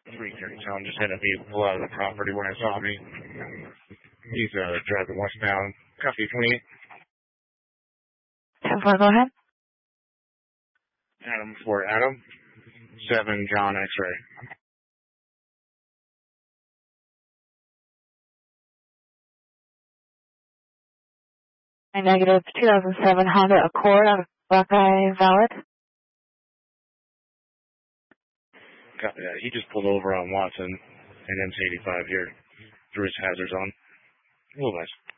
330 Tom just had a vehicle pull out of the property when I saw me. He's driving westbound. Copy 28. 10-4, go ahead. Adam for Adam. 7 John X-ray. Negative 2007 Honda Accord out of Buckeye valid. Copy that. He just pulled over on Watson and MC85 here. Threw his hazards on. Real nice.